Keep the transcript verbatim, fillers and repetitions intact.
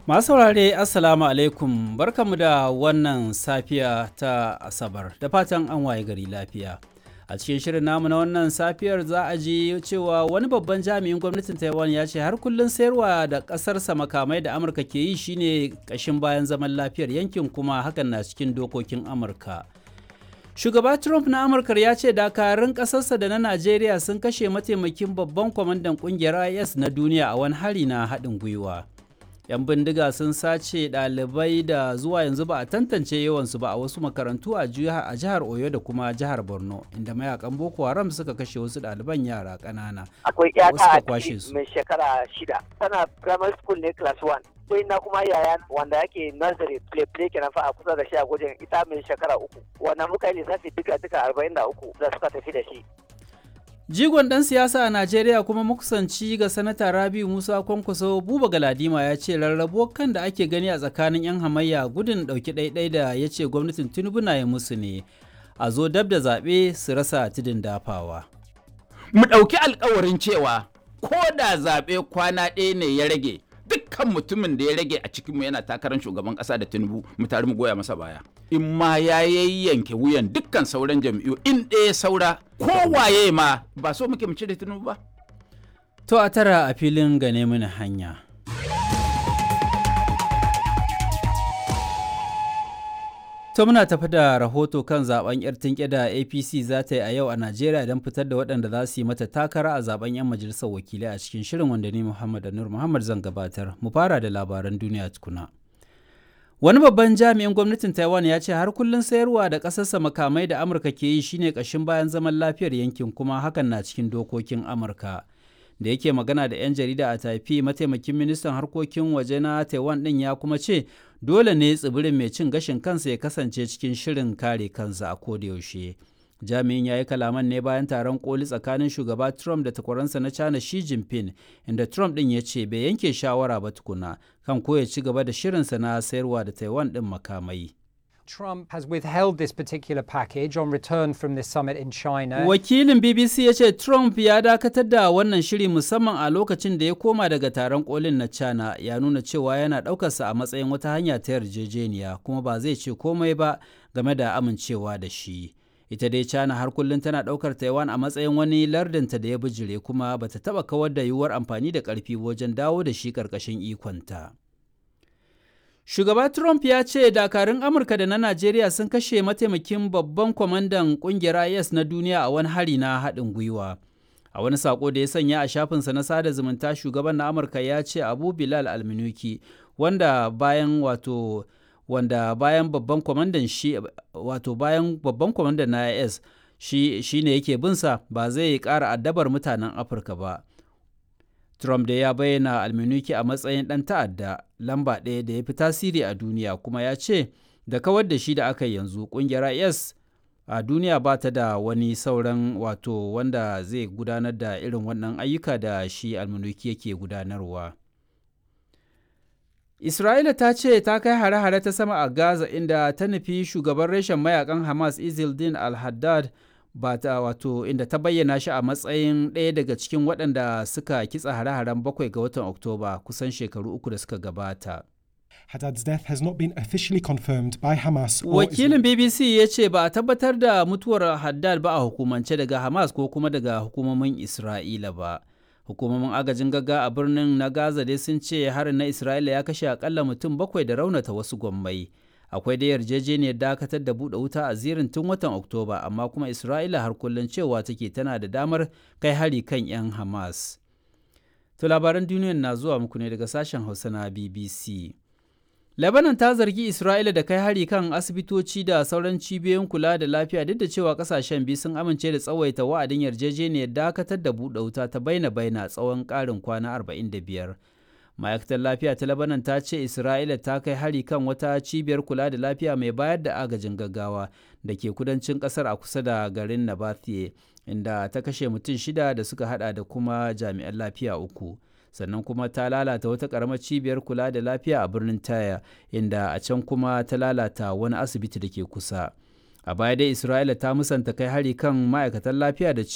Masu saurare Assalamu alaikum barkamu da wannan safiya ta Asabar da fatan an waye gari lafiya. A cikin shirin namu na wannan safiyar za a ji cewa wani babban jami'in gwamnatin Taiwan ya ce har kullum sayarwa da ƙasarsa makamai da Amurka ke yi shine ƙashin bayan zaman lafiyar yankin kuma hakan na cikin dokokin Amurka. Shugaba Trump na Amurka ya ce dakarun ƙasarsa da na Najeriya sun kashe mataimakin babban kwamandan ƙungiyar I S na duniya a wani hari na haɗin gwiwa. 'Yan bindiga sun sace ɗalibai da zuwa yanzu ba a tantance yawansu ba a wasu makarantu a jihar Oyo da kuma jihar Borno, inda mayakan Boko Haram suka kashe wasu ɗaliban yara ƙanana. Akwai ƴata a ciki mai shekara shida, tana primary school ne class one. Akwai na kuma yaya wanda yake nursery play play kenan fa a kusa da shi a gwajin ita mai shekara uku. Wannan muka yi lissafi duka duka arba'in da uku da suka tafi da shi. Jigon ɗan siyasa a Najeriya kuma makusanci ga Sanata Rabiu Musa Kwankwaso Buba Galadima ya ce rarrabuwar kan da ake gani a tsakanin 'yan hamayya gudun ɗauki ɗaiɗai da ya ce gwamnatin Tinubu na yi musu ne a zo dab da zaɓe su rasa tudun dafawa. Mu ɗauki alkawarin cewa ko da zaɓe kwana ɗaya ne ya rage dukkan mutumin da ya rage a cikinmu yana takarar shugaban ƙasa da Tinubu mu tare mu goya masa baya. In ma ya yanke wuyan dukkan sauran jam'iyyu in ɗaya saura kowaye ma ba so muke mu cire Tinubu ba. To a tara a filin gane mini hanya. To muna tafi da rahoto kan zaben yar tinke da A P C za ta yi a yau a Najeriya don fitar da waɗanda za su yi mata takara a zaben 'yan majalisar wakilai a cikin shirin wanda ni Muhammad Nur Muhammad zan gabatar. Mu fara da labaran duniya tukuna. Wani babban jami'in gwamnatin Taiwan ya ce har kullum sayarwa da ƙasarsa makamai da Amurka ke yi shine ƙashin bayan zaman lafiyar yankin kuma hakan na cikin dokokin Amurka. Da yake magana da 'yan jarida a Taipei, mataimakin ministan harkokin waje na Taiwan ɗin ya kuma ce dole ne tsibirin mai cin gashin kansa ya kasance cikin shirin kare kansa a kodayaushe. Jami'in ya yi kalaman ne bayan taron koli tsakanin shugaba Trump da takwaransa na China Xi Jinping, inda Trump ɗin ya ce bai yanke shawara ba tukuna kan ko ya ci gaba da shirinsa na sayarwa da Taiwan ɗin makamai. Trump has withheld this particular package on return from this summit in China. Wakilin B B C ya ce Trump ya dakatar da wannan shiri musamman a lokacin da ya koma daga taron kolin na China, ya nuna cewa yana ɗaukarsa a matsayin wata hanya ta yarjejeniya kuma ba zai ce komai ba game da amincewa da shi. Ita dai China har kullum tana ɗaukar Taiwan a matsayin wani lardinta da ya bijire kuma bata taɓa kawar da yiwuwar amfani da ƙarfi wajen dawo da shi ƙarƙashin ikonta. Shugaba Trump ya ce dakarun Amurka da na Najeriya sun kashe mataimakin babban kwamandan ƙungiyar I S na duniya a wani hari na haɗin gwiwa. A wani saƙo da ya sanya a shafinsa na sada zumunta, shugaban na Amurka ya ce Abu Bilal Alminuki, wanda bayan wato wanda bayan babban kwamandan shi wato bayan babban kwamandan na I S shi shine yake binsa ba zai ƙara addabar mutanen Afirka ba. Trump da ya bayyana Alminuki a matsayin ɗan ta'adda lamba ɗaya da ya fi tasiri a duniya kuma ya ce da kawar da shi da aka yanzu ƙungiyar I S a duniya ba ta da wani sauran wato wanda zai gudanar da irin wannan ayyuka da shi Alminuki yake gudanarwa. Isra'ila ta ce ta kai hare-hare ta sama a Gaza inda ta nufi shugaban reshen mayakan Hamas Izzeldin al-Haddad ba ta wato inda ta bayyana shi a matsayin ɗaya daga cikin waɗanda suka kitsa hare-haren bakwai ga watan Oktoba kusan shekaru uku da suka gabata. Haddad's death has not been officially confirmed by Hamas. Wakilin B B C ya ce ba a tabbatar da mutuwar Haddad ba a hukumance daga Hamas ko kuma daga hukumomin Isra'ila ba. Hukumomin agajin gaggawa a birnin na Gaza dai sun ce harin na Isra'ila ya kashe akalla mutum bakwai da raunata wasu gwammai. Akwai da yarjejeniyar dakatar da buɗe wuta a zirin tun watan Oktoba, amma kuma Isra'ila har kullum cewa take tana da damar kai hari kan 'yan Hamas. To labaran duniyar na zuwa muku ne daga sashen Hausa na B B C. Lebanon ta zargi Isra'ila da kai hari kan asibitoci da sauran cibiyoyin kula da lafiya duk da cewa kasashen biyu sun amince da tsawaita wa'adin yarjejeniyar dakatar da buɗe wuta ta baina-baina tsawon ƙarin kwana arba'in da biyar. Ma'aikatar lafiya ta Lebanon ta ce Isra'ila ta kai hari kan wata cibiyar kula da lafiya mai bayar da agajin gaggawa da ke kudancin ƙasar a kusa da garin Nabathiye, inda ta kashe mutum shida da suka hada da kuma jami'an lafiya uku. Sannan kuma ta lalata wata ƙaramar cibiyar kula da lafiya a birnin Taya, inda a can kuma ta lalata wani asibiti da ke kusa. A baya dai Isra'ila ta musanta kai hari kan ma'aikatan lafiya da